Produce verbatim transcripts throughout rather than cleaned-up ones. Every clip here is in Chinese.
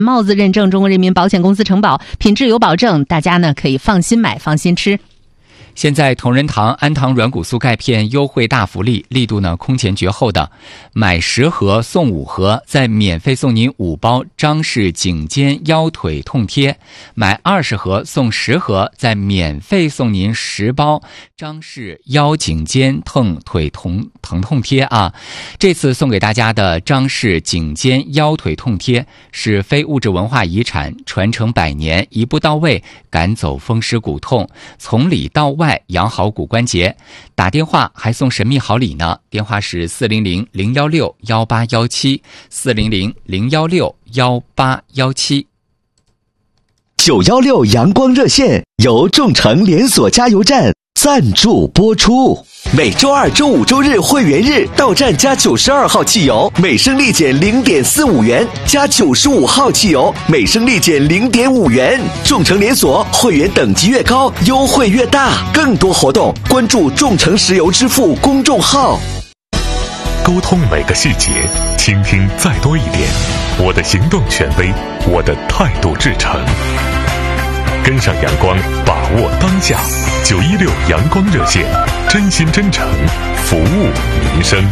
帽子认证，中国人民保险公司承保，品质有保证，大家呢可以放心买，放心吃。 现在同仁堂安堂软骨素钙片优惠大福利，力度呢空前绝后的，买十盒送五盒，再免费送您五包张氏颈肩腰腿痛贴；买二十盒送十盒，再免费送您十包张氏腰颈肩痛腿痛疼痛贴啊！这次送给大家的张氏颈肩腰腿痛贴是非物质文化遗产，传承百年，一步到位，赶走风湿骨痛，从里到外养好骨关节。打电话还送神秘好礼呢，电话是四零零零幺六幺八幺七四零零零幺六幺八幺七。 九一六阳光热线由众诚连锁加油站赞助播出。每周二、周五、周日会员日到站加九十二号汽油，每升立减零点四五元；加九十五号汽油，每升立减零点五元。众诚连锁会员等级越高，优惠越大。更多活动关注众诚石油支付公众号。 沟通每个细节，倾听再多一点。我的行动权威，我的态度至诚。跟上阳光，把握当下。九一六阳光热线，真心真诚，服务民生。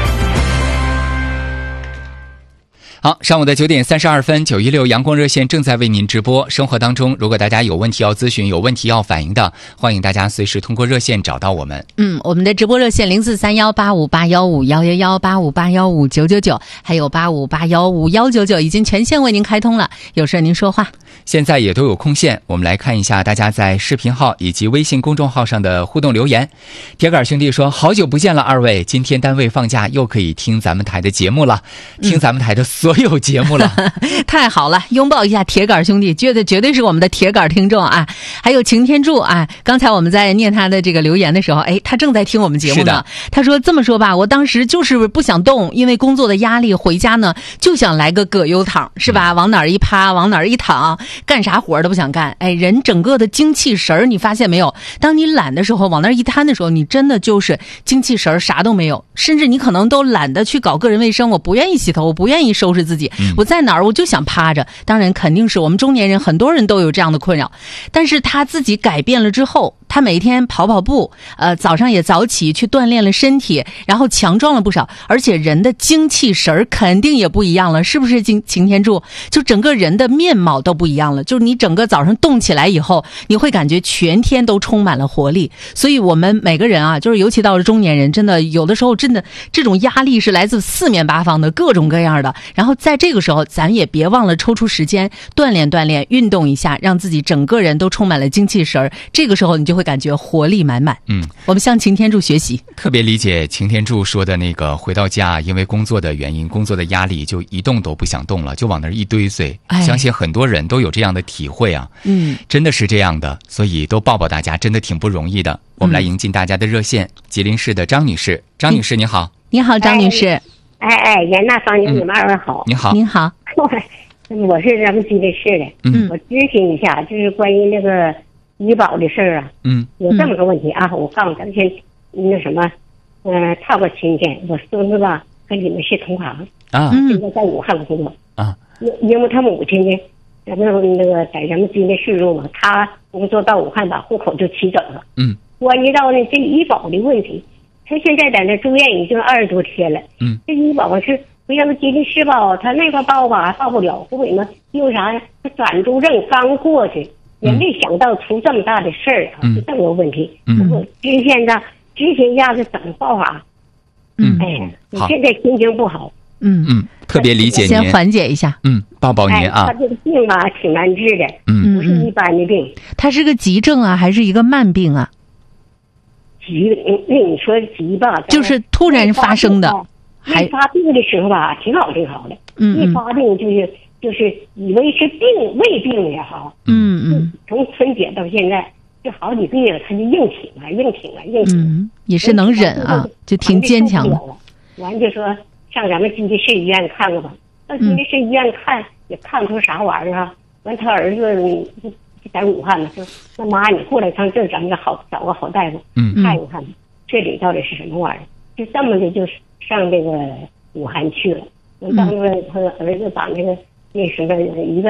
好，上午的九点三十二分，九一六阳光热线正在为您直播。生活当中，如果大家有问题要咨询、有问题要反映的，欢迎大家随时通过热线找到我们。 嗯，我们的直播热线零四三幺八五八幺五幺幺幺八五八幺五九九九，还有八五八幺五幺九九，已经全线为您开通了，有事您说话。 现在也都有空线，我们来看一下大家在视频号以及微信公众号上的互动留言。铁杆兄弟说：好久不见了，二位，今天单位放假又可以听咱们台的节目了，听咱们台的所有节目了， 嗯、太好了，拥抱一下铁杆兄弟，觉得绝对是我们的铁杆听众啊！还有擎天柱啊，刚才我们在念他的这个留言的时候，哎，他正在听我们节目呢。他说这么说吧，我当时就是不想动，因为工作的压力，回家呢就想来个葛优躺，是吧？往哪儿一趴，往哪儿一躺，干啥活都不想干。哎，人整个的精气神儿，你发现没有？当你懒的时候，往那儿一瘫的时候，你真的就是精气神儿啥都没有，甚至你可能都懒得去搞个人卫生，我不愿意洗头，我不愿意收拾自己。我在哪儿我就想趴着，当然肯定是我们中年人很多人都有这样的困扰，但是他自己改变了之后，他每天跑跑步，呃，早上也早起去锻炼了身体，然后强壮了不少，而且人的精气神儿肯定也不一样了，是不是擎擎天柱？就整个人的面貌都不一样了，就是你整个早上动起来以后，你会感觉全天都充满了活力。所以我们每个人啊，就是尤其到了中年人，真的有的时候真的这种压力是来自四面八方的，各种各样的，然后在这个时候咱也别忘了抽出时间锻炼锻炼，运动一下，让自己整个人都充满了精气神儿，这个时候你就会感觉活力满满。 嗯， 我们向擎天柱学习。 特别理解擎天柱说的那个回到家因为工作的原因，工作的压力就一动都不想动了，就往那儿一堆碎、哎、相信很多人都有这样的体会啊。 嗯， 真的是这样的，所以都抱抱大家，真的挺不容易的。我们来迎进大家的热线、嗯、吉林市的张女士。张女士你好。 你好张女士。 哎哎，严大方你们二位好。 你好。 您好。 我是咱们吉林市的，嗯，我咨询一下，就是关于那个医保的事儿啊。 嗯， 有这么个问题啊，我告诉咱先那什么，嗯、呃，套个亲戚，我孙子吧跟你们是同行啊， 现在在武汉工作啊， 因因为他母亲呢，咱们那个在咱们吉林市住嘛，他工作到武汉把户口就起整了。 嗯， 关于到呢这医保的问题，他现在在那住院已经二十多天了。 嗯， 这医保是。不像吉林市报，他那块报吧报不了，湖北嘛，因为啥呀？他暂住证刚过去，也没想到出这么大的事儿啊，就这么个问题。 嗯， 我今天呢，咨询一下是怎么报法？ 嗯， 哎，我现在心情不好。 嗯嗯，特别理解您， 先缓解一下。 嗯，抱抱您啊。 哎、他这个病吧挺难治的， 嗯， 不是一般的病。 他是个急症啊，还是一个慢病啊？ 急，那你说急吧， 就是突然发生的。 还发病的时候吧，挺好挺好的。 嗯， 一发病就是就是以为是病，胃病也好。 嗯嗯。 从春节到现在，就好几个月了，他就硬挺了，硬挺了，硬挺了。 嗯，也是能忍啊，就挺坚强的。 完就说上咱们吉林市医院看看吧，到吉林市医院看、嗯、也看不出啥玩意儿啊。完他儿子就在武汉呢，说那妈你过来上这儿咱们好找个好大夫， 嗯， 看一看这里到底是什么玩意儿。就这么的，就是上这个武汉去了。我当时他儿子把那个那时候一个